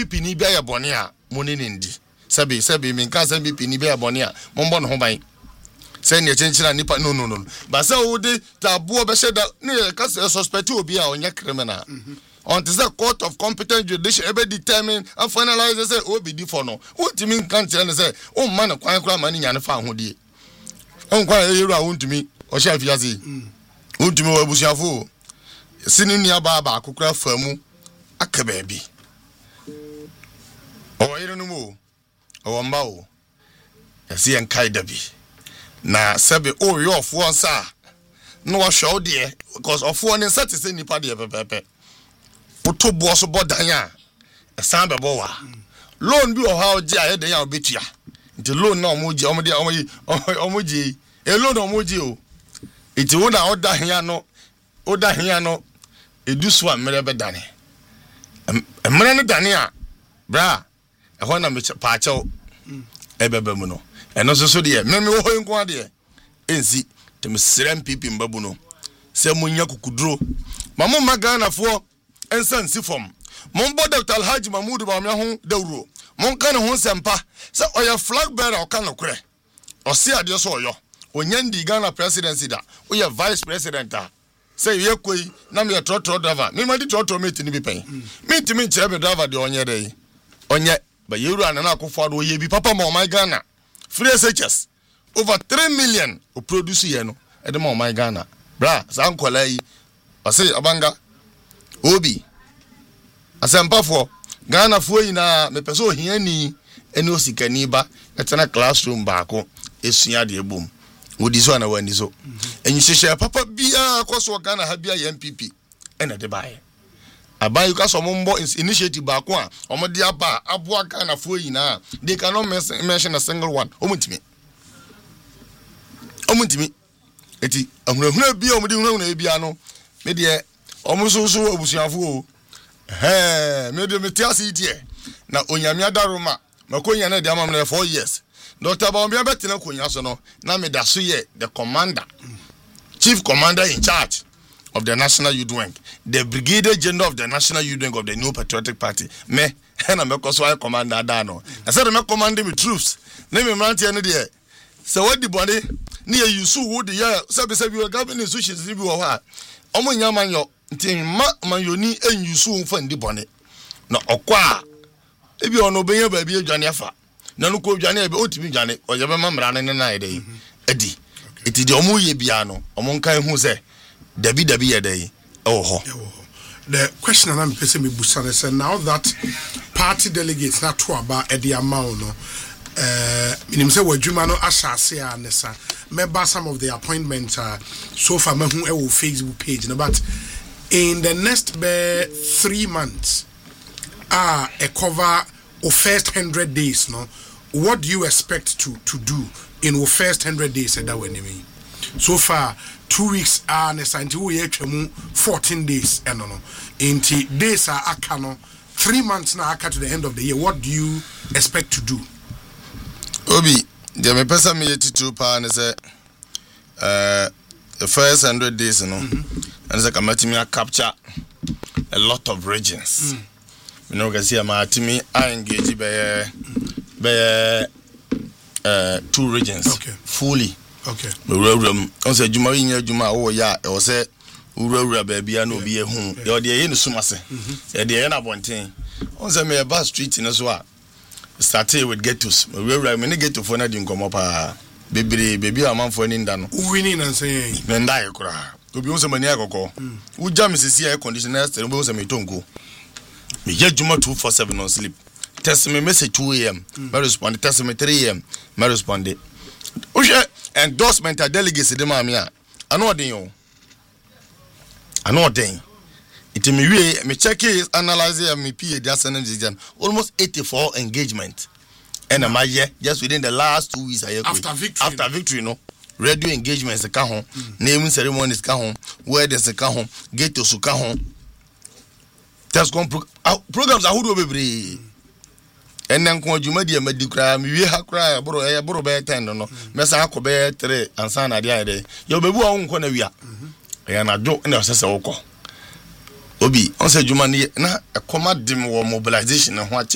MPP ni bia ye bone a moni ne ndi sebe min ka say MPP ni bia ye bone a mombo no ho ban say ne chenchira nipa no but say wo de tabo be she da ne ka suspect obi a onye criminal until the court of competent judicial ebe determine and finalize say obi di for no wontimi kan tire ne say o man kwan kra man nya ne fa ahodie on kwan yeru a wontimi o sha fiase wontimi wa busuafo sini nia ba akokra famu aka baabi o yere no mo o mba o yesi en kai dabi na sebe o yo ofo nsa no wa show de because ofo ne nsa te se nipa de pepepe oto bo so bodan a esan be bo wa loan bi o ha oji a yede ya obetua nti loan na omoji omoji e loan omoji o iti wo na oda hia no edusu a mere be dane emre ne dane a bra e ho na me pa che ebebe mu no eno so de me wo ho nko ade ensi tem srem pipi mbabu no se munya kukuduro mamo magana fo ensan sifom mombo Dr. Alhaji Mahmoud Bawumia ho dawuro mon kan ho sempa se oya flag bearer o kan nokre o se ade so oyo onyandi Ghana presidency da oya vice president a se ye koi na me trotro driver me ma di trotro mate ni bi pen me ntimi nche be driver de onye dey onye ba yeru anana akofo do ye bi papa ma o my Ghana free SHS over 3 million o produce ye no e de ma o my Ghana bra san kola yi o se abanga obi asempafo Ghana fo yina me pese ohiani eni osikani ba etena classroom baako esua de ebom wodi so na wani so enyi hyehyɛ papa bia koso Ghana ha bia ye MPP ena de bae abayu ka so mombo initiative baako a omode aba aboa Ghana fo yina they cannot mention a single one omutimi eti ahunahuna bia omode hunahuna bia no me de omususu obusuafo me de metiasi tie na onyame adaroma makonya na de amamna 4 years Dr. Bawumia betina konya so no na me da so ye the commander chief commander in charge of the National Youth Wing, the brigadier general of the National Youth Wing of the New Patriotic Party me na me koso I commander da no I said me command me troops na me mrantie no de se wadi bone na ye yusu wo de ya sabi we government so shezi bi wo ha omo nyamanyo nti mayoni enyusu mfa ndi bone na okwa ebi ono benya ba bi adwane afa na no ko adwane ebe otimi dwane oye be mamra ne na ede edi eti de omo ye bia no omo nkan hu se dabi ye dey ho the question I'm person me busane say now that party delegates na to aba e de amount no minim say wadwuma no asase a nesa member some of the appointments so far me hu e wo Facebook page no but in the next 3 months a cover of first 100 days no what do you expect to do in the first 100 days that we name so far 2 weeks and until we atwam 14 days no inti days are aka no 3 months na aka to the end of the year what do you expect to do obi the me pesa me yetitu pa ne say the first 100 days no and say kamatimi capture a lot of regions you know kasi amatimi I engage by 2 regions fully okay we on say juma yin juma wo ya e wo say urawura ba bia na obi ehu e de ye ne sumase e de ye na bonten on say me ba street no so a started with ghettos urawura me ne ghetto for na di nkomo pa bebre bebi amanfo ni nda no winning and say me nda ye kura obi on say mani akoko uja me sisi air conditioner stay obi on say me tonko me ye juma 247 on sleep test me message 2 am me respond test me 3 am me respond o she endorsement a delegates de ma me a ano odin yo ano odin it me we me check is analyze me PA the assignment almost 84 engagement and am I just within the last 2 weeks after victory no radio engagements ka ho naming ceremonies ka ho weddings ka ho gate to ka ho test programs ahudo bebre enen ko adwuma di amadi kra me wie ha kra boro be 10 no me sa akobe 3 ansa na dia de yo bebu a wonko na wia ya na do na sese woko obi on se adwuma ni na ekoma dim wo mobilization ho